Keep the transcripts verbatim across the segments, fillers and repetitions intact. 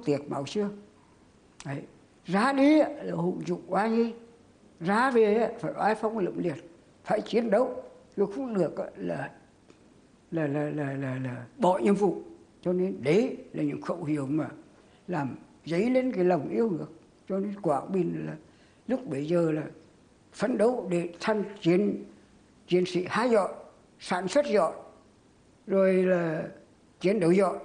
tiếc máu xương. Đấy. Ra đi là hùng dũng oai nghi, ra về phải oai phong lẫm liệt, phải chiến đấu, chứ không được là là là là là, là bỏ nhiệm vụ. Cho nên đấy là những khẩu hiệu mà làm dấy lên cái lòng yêu nước. Cho nên Quảng Bình là lúc bấy giờ là phấn đấu để thành chiến chiến sĩ hai giỏi, sản xuất giỏi, rồi là chiến đấu giỏi.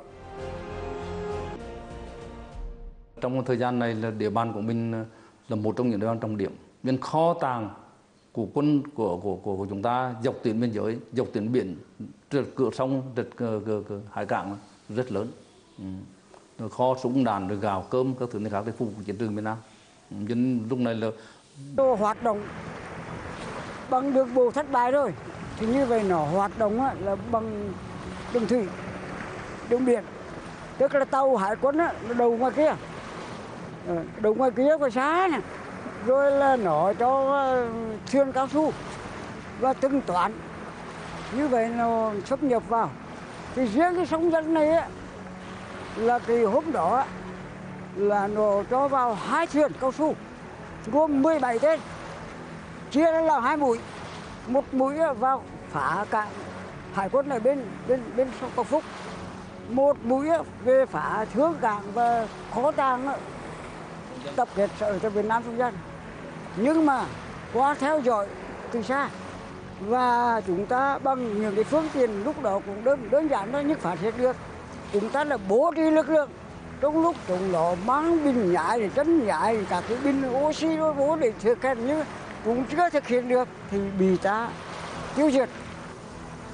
Trong thời gian này là địa bàn của mình là một trong những địa bàn trọng điểm, nên kho tàng của quân của của của, của chúng ta dọc tuyến biên giới, dọc tuyến biển, trượt cửa sông, trượt cửa, cửa, cửa, hải cảng rất lớn. Ừ. Rồi kho súng đạn, rồi gạo cơm các thứ này khác để phục vụ chiến trường miền Nam. Ừ. Nên lúc này là hoạt động bằng đường bộ thất bại rồi, thì như vậy nó hoạt động là bằng đường thủy, đường biển, tức là tàu hải quân á, nó đầu ngoài kia, đầu ngoài kia có xa nè, rồi là nó cho thuyền cao su và tính toán như vậy nó xâm nhập vào. Thì riêng cái sông Danh này á, là cái hôm đó là nó cho vào hai thuyền cao su gồm mười bảy tên, chia ra làm hai mũi, một mũi vào phá cảng hải quân ở bên bên bên sông Cầu Phúc, một mũi về phá thương cảng và kho tàng tập kết ở trong Việt Nam Sông Danh. Nhưng mà qua theo dõi từ xa và chúng ta bằng những cái phương tiện lúc đó cũng đơn đơn giản thôi nhưng phát hiện được, chúng ta là bố trí lực lượng trong lúc chúng nó mang bình nhái, chân nhái, các cái bình oxy rồi bố để thực hiện, nhưng cũng chưa thực hiện được thì bị ta tiêu diệt.